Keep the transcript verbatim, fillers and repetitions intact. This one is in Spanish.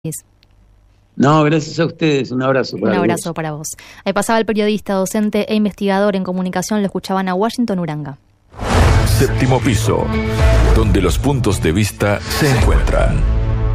No, gracias a ustedes. Un abrazo para Un abrazo vos. para vos. Ahí pasaba el periodista, docente e investigador en comunicación. Lo escuchaban a Washington Uranga. Séptimo piso, donde los puntos de vista se encuentran.